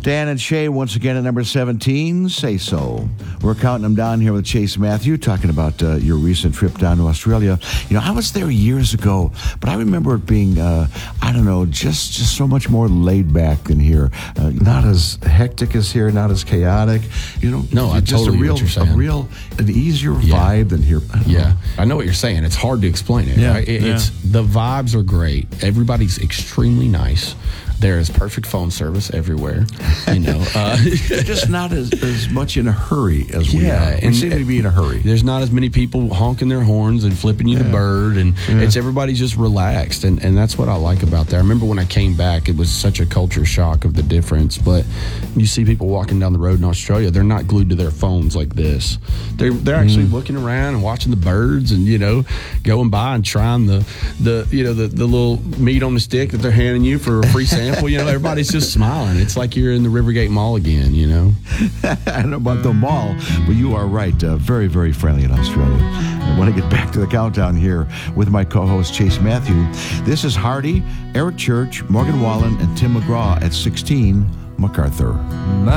Dan and Shay once again at number 17, Say So. We're counting them down here with Chase Matthew, talking about your recent trip down to Australia. You know, I was there years ago, but I remember it being, just so much more laid back than here. Not as hectic as here, not as chaotic. You know, no, I just totally get what you're saying. An easier vibe than here. I know what you're saying. It's hard to explain it. Yeah, right? It's the vibes are great. Everybody's extremely nice. There is perfect phone service everywhere. You know, just not as much in a hurry as we are. We seem to be in a hurry. There's not as many people honking their horns and flipping you the bird, and it's everybody's just relaxed, and that's what I like about that. I remember when I came back, it was such a culture shock of the difference. But you see people walking down the road in Australia, they're not glued to their phones like this. They're actually looking around and watching the birds, and going by and trying the little meat on the stick that they're handing you for a free sample. Everybody's just smiling. It's like you're in the Rivergate Mall again, I don't know about the mall, but you are right. Very, very friendly in Australia. I want to get back to the countdown here with my co-host, Chase Matthew. This is Hardy, Eric Church, Morgan Wallen, and Tim McGraw at 16, MacArthur.